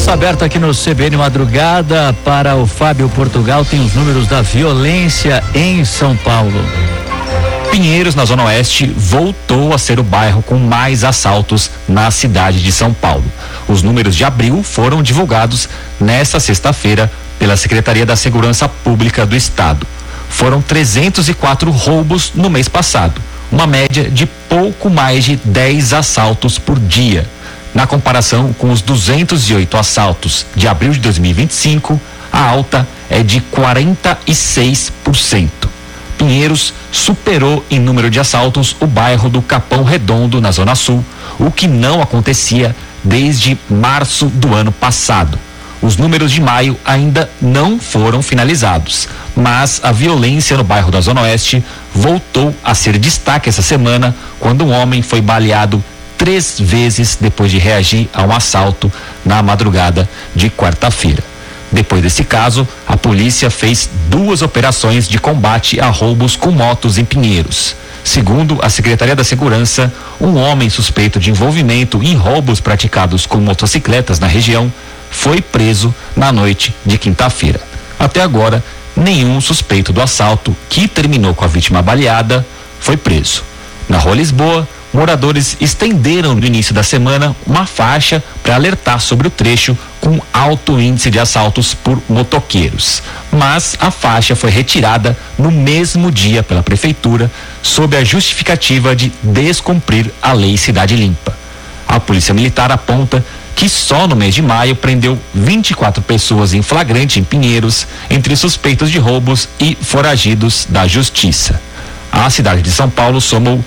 Espaço aberto aqui no CBN Madrugada para o Fábio Portugal. Tem os números da violência em São Paulo. Pinheiros, na Zona Oeste, voltou a ser o bairro com mais assaltos na cidade de São Paulo. Os números de abril foram divulgados nesta sexta-feira pela Secretaria da Segurança Pública do Estado. Foram 304 roubos no mês passado, uma média de pouco mais de 10 assaltos por dia. Na comparação com os 208 assaltos de abril de 2025, a alta é de 46%. Pinheiros superou em número de assaltos o bairro do Capão Redondo, na Zona Sul, o que não acontecia desde março do ano passado. Os números de maio ainda não foram finalizados, mas a violência no bairro da Zona Oeste voltou a ser destaque essa semana, quando um homem foi baleado 3 vezes depois de reagir a um assalto na madrugada de quarta-feira. Depois desse caso, a polícia fez 2 operações de combate a roubos com motos em Pinheiros. Segundo a Secretaria da Segurança, um homem suspeito de envolvimento em roubos praticados com motocicletas na região foi preso na noite de quinta-feira. Até agora, nenhum suspeito do assalto, que terminou com a vítima baleada, foi preso. Na Rua Lisboa, moradores estenderam no início da semana uma faixa para alertar sobre o trecho com alto índice de assaltos por motoqueiros. Mas a faixa foi retirada no mesmo dia pela prefeitura, sob a justificativa de descumprir a lei Cidade Limpa. A Polícia Militar aponta que só no mês de maio prendeu 24 pessoas em flagrante em Pinheiros, entre suspeitos de roubos e foragidos da Justiça. A cidade de São Paulo somou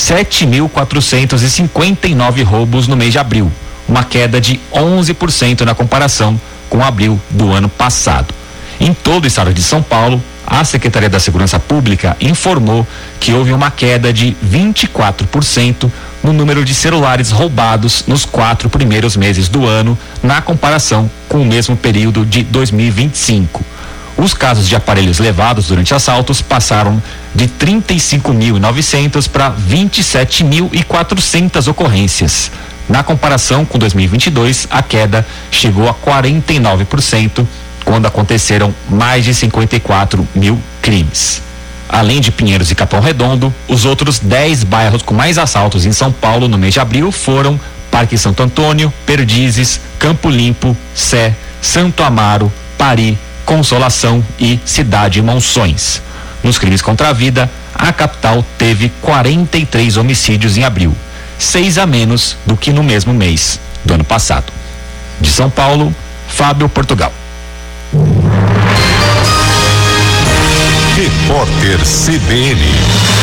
7.459 roubos no mês de abril, uma queda de 11% na comparação com abril do ano passado. Em todo o estado de São Paulo, a Secretaria da Segurança Pública informou que houve uma queda de 24% no número de celulares roubados nos 4 primeiros meses do ano, na comparação com o mesmo período de 2025. Os casos de aparelhos levados durante assaltos passaram de 35.900 para 27.400 ocorrências. Na comparação com 2022, a queda chegou a 49%, quando aconteceram mais de 54 mil crimes. Além de Pinheiros e Capão Redondo, os outros 10 bairros com mais assaltos em São Paulo no mês de abril foram Parque Santo Antônio, Perdizes, Campo Limpo, Sé, Santo Amaro, Pari, Consolação e Cidade Monções. Nos crimes contra a vida, a capital teve 43 homicídios em abril, 6 a menos do que no mesmo mês do ano passado. De São Paulo, Fábio Portugal. Repórter CBN.